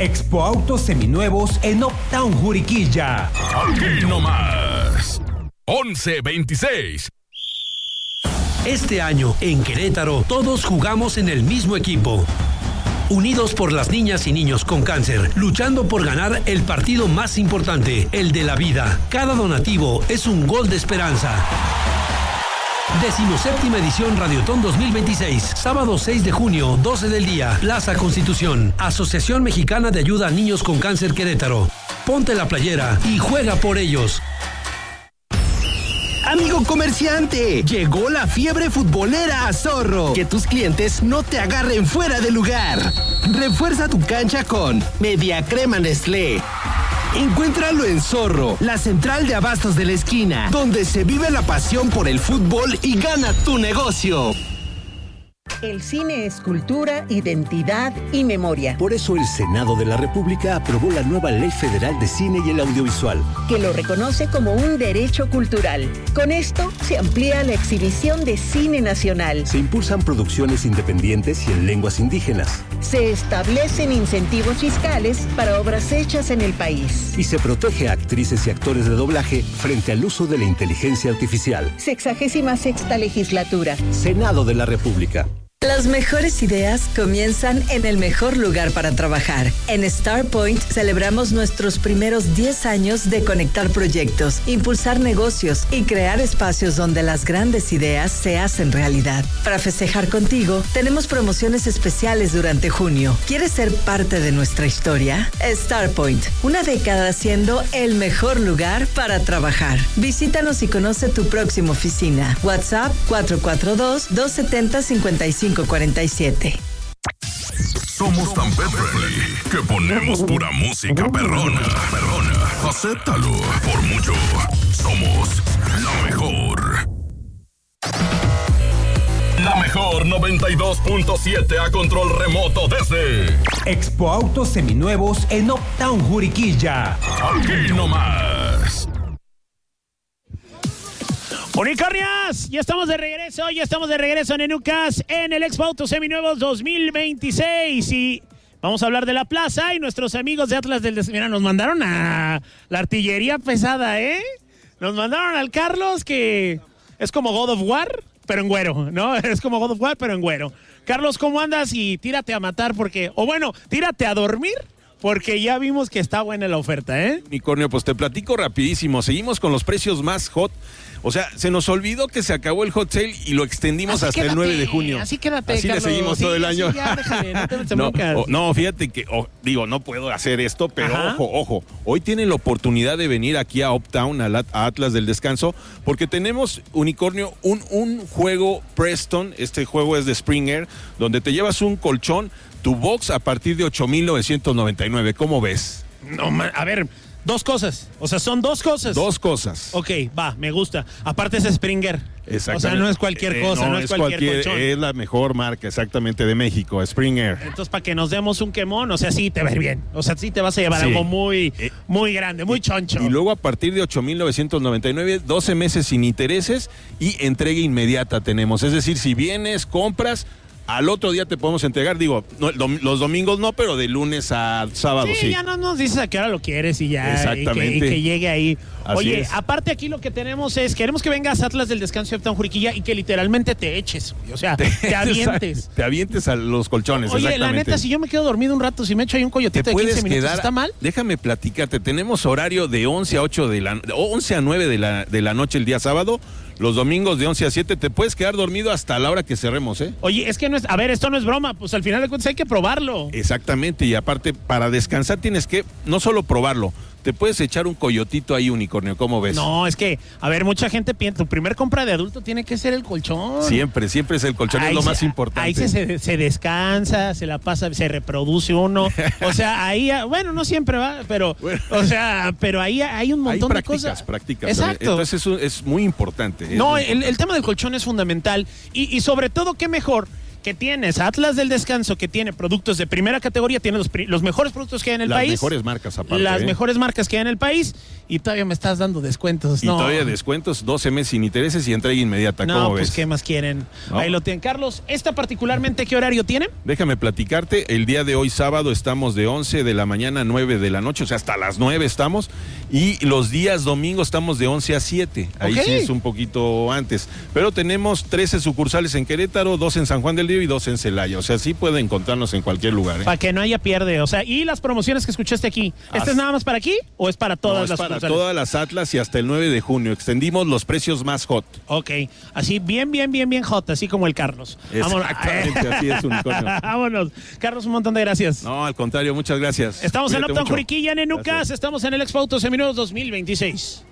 Expo Autos Seminuevos en Uptown Juriquilla. Aquí nomás. 11-26. Este año, en Querétaro, todos jugamos en el mismo equipo. Unidos por las niñas y niños con cáncer, luchando por ganar el partido más importante, el de la vida. Cada donativo es un gol de esperanza. 17ª edición Radiotón 2026, sábado 6 de junio, 12 del día, Plaza Constitución, Asociación Mexicana de Ayuda a Niños con Cáncer Querétaro. Ponte la playera y juega por ellos. Amigo comerciante, llegó la fiebre futbolera a Zorro. Que tus clientes no te agarren fuera de lugar. Refuerza tu cancha con Media Crema Nestlé. Encuéntralo en Zorro, la central de abastos de la esquina, donde se vive la pasión por el fútbol y gana tu negocio. El cine es cultura, identidad y memoria. Por eso el Senado de la República aprobó la nueva Ley Federal de Cine y el Audiovisual, que lo reconoce como un derecho cultural. Con esto se amplía la exhibición de cine nacional. Se impulsan producciones independientes y en lenguas indígenas. Se establecen incentivos fiscales para obras hechas en el país. Y se protege a actrices y actores de doblaje frente al uso de la inteligencia artificial. 66ª legislatura. Senado de la República. Las mejores ideas comienzan en el mejor lugar para trabajar. En StarPoint celebramos nuestros primeros 10 años de conectar proyectos, impulsar negocios y crear espacios donde las grandes ideas se hacen realidad. Para festejar contigo, tenemos promociones especiales durante junio. ¿Quieres ser parte de nuestra historia? StarPoint, una década siendo el mejor lugar para trabajar. Visítanos y conoce tu próxima oficina. WhatsApp 442-270-5547. Somos tan pet friendly que ponemos pura música perrona. Acéptalo. Por mucho, somos la mejor. La mejor 92.7 a control remoto desde Expo Autos Seminuevos en Uptown Juriquilla. Aquí nomás. Unicornios, ya estamos de regreso en Enucas, en el Expo Autos Seminuevos 2026 y vamos a hablar de la plaza y nuestros amigos de Atlas del Descanso. Mira, nos mandaron a la artillería pesada, nos mandaron al Carlos, que es como God of War, pero en güero, ¿no? Es como God of War, pero en güero. Carlos, ¿cómo andas? Y tírate a matar tírate a dormir, porque ya vimos que está buena la oferta, Unicornio, pues te platico rapidísimo. Seguimos con los precios más hot. O sea, se nos olvidó que se acabó el hot sale y lo extendimos hasta el 9 de junio. Así quédate, Así Carlos. le seguimos todo el año. Ya, déjale, no te metas en No, broncas. no, fíjate que, no puedo hacer esto, pero ojo. Hoy tienen la oportunidad de venir aquí a Uptown, a Atlas del Descanso, porque tenemos, Unicornio, un juego Preston. Este juego es de Springer, donde te llevas un colchón, tu box a partir de 8,999. ¿Cómo ves? No, a ver, dos cosas. O sea, son dos cosas. Dos cosas. Ok, va, me gusta. Aparte es Springer. Exactamente. O sea, no es cualquier cosa, no es cualquier colchón. Es la mejor marca, exactamente, de México, Springer. Entonces, para que nos demos un quemón, o sea, sí te va a ir bien. O sea, sí te vas a llevar algo muy grande, muy choncho. Y luego a partir de 8,999, 12 meses sin intereses y entrega inmediata tenemos. Es decir, si vienes, compras, al otro día te podemos entregar, los domingos no, pero de lunes a sábado sí. Ya no nos dices a qué hora lo quieres y ya. Exactamente. Y que llegue ahí. Así Oye, es. Aparte aquí lo que tenemos queremos que vengas a Atlas del Descanso de Uptown Juriquilla y que literalmente te eches, o sea, te avientes. Te avientes a los colchones, Oye, exactamente. la neta, si yo me quedo dormido un rato, si me echo ahí un coyotito de 15 minutos, ¿está mal? Déjame platicarte, tenemos horario de 11 a 9 de la noche el día sábado. Los domingos de 11 a 7 te puedes quedar dormido hasta la hora que cerremos, Oye, es que esto no es broma, pues al final de cuentas hay que probarlo. Exactamente, y aparte, para descansar tienes que no solo probarlo, te puedes echar un coyotito ahí, Unicornio, ¿cómo ves? No, es que, mucha gente piensa, tu primer compra de adulto tiene que ser el colchón. Siempre es el colchón, es lo más importante. Ahí se descansa, se la pasa, se reproduce uno. O sea, ahí, no siempre va, pero, pero ahí hay un montón de cosas. Practicas. Exacto. Entonces eso es muy importante. No, el tema del colchón es fundamental y sobre todo, qué mejor que tienes Atlas del Descanso, que tiene productos de primera categoría, tiene los mejores productos que hay en el país. Las mejores marcas aparte. Las mejores marcas que hay en el país, y todavía me estás dando descuentos. Y todavía descuentos, 12 meses sin intereses y entrega inmediata. No, ¿Cómo pues ves? ¿qué más quieren? No. Ahí lo tienen. Carlos, ¿esta particularmente qué horario tiene? Déjame platicarte, el día de hoy sábado estamos de 11 de la mañana a 9 de la noche, o sea, hasta las 9 estamos, y los días domingo estamos de 11 a 7, ahí sí es un poquito antes, pero tenemos 13 sucursales en Querétaro, 2 en San Juan del Río y 2 en Celaya, o sea, sí puede encontrarnos en cualquier lugar. Para que no haya pierde, o sea, y las promociones que escuchaste aquí, ¿esta es nada más para aquí o es para todas las sucursales? Para todas las Atlas y hasta el 9 de junio, extendimos los precios más hot. Ok, así bien hot, así como el Carlos. Exactamente, así es, unicornio. Vámonos. Carlos, un montón de gracias. No, al contrario, muchas gracias. Estamos Cuídate en Uptown mucho. Juriquilla, en Enucas, estamos en el Expo Autos Seminuevos 2026.